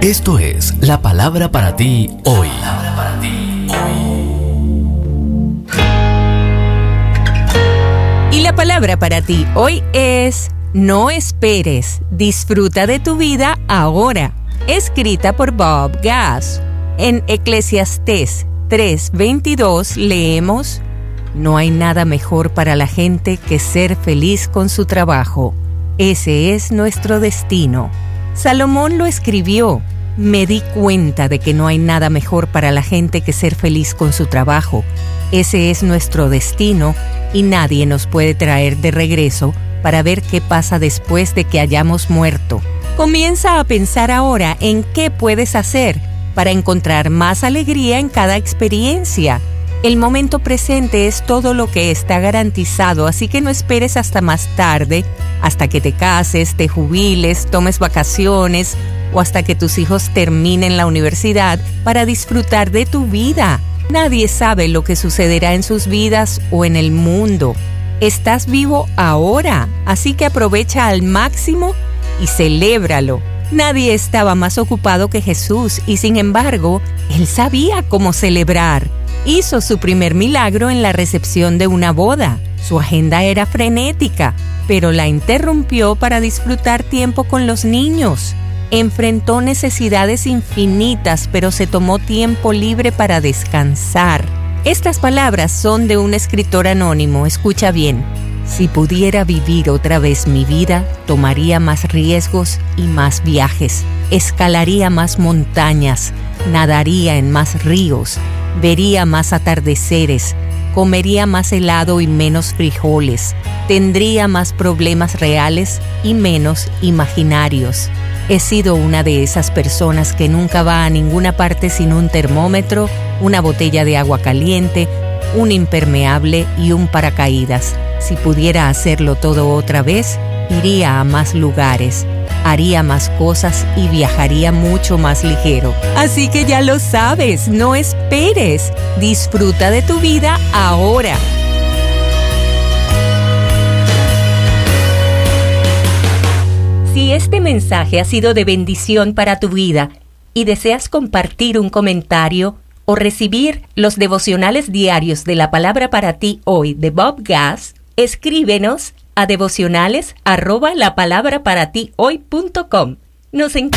Esto es la palabra para ti hoy. Y la palabra para ti hoy es: no esperes, disfruta de tu vida ahora. Escrita por Bob Gass. En Eclesiastés 3:22 leemos: no hay nada mejor para la gente que ser feliz con su trabajo. Ese es nuestro destino. Salomón lo escribió: me di cuenta de que no hay nada mejor para la gente que ser feliz con su trabajo. Ese es nuestro destino y nadie nos puede traer de regreso para ver qué pasa después de que hayamos muerto. Comienza a pensar ahora en qué puedes hacer para encontrar más alegría en cada experiencia. El momento presente es todo lo que está garantizado, así que no esperes hasta más tarde, hasta que te cases, te jubiles, tomes vacaciones o hasta que tus hijos terminen la universidad para disfrutar de tu vida. Nadie sabe lo que sucederá en sus vidas o en el mundo. Estás vivo ahora, así que aprovecha al máximo y celébralo. Nadie estaba más ocupado que Jesús y sin embargo, él sabía cómo celebrar. Hizo su primer milagro en la recepción de una boda. Su agenda era frenética, pero la interrumpió para disfrutar tiempo con los niños. Enfrentó necesidades infinitas, pero se tomó tiempo libre para descansar. Estas palabras son de un escritor anónimo. Escucha bien. Si pudiera vivir otra vez mi vida, tomaría más riesgos y más viajes. Escalaría más montañas, nadaría en más ríos, vería más atardeceres, comería más helado y menos frijoles, tendría más problemas reales y menos imaginarios. He sido una de esas personas que nunca va a ninguna parte sin un termómetro, una botella de agua caliente, un impermeable y un paracaídas. Si pudiera hacerlo todo otra vez, iría a más lugares, haría más cosas y viajaría mucho más ligero. Así que ya lo sabes, no esperes. Disfruta de tu vida ahora. Si este mensaje ha sido de bendición para tu vida y deseas compartir un comentario o recibir los devocionales diarios de la palabra para ti hoy de Bob Gass, escríbenos a devocionales@lapalabraparatihoy.com. Nos encanta.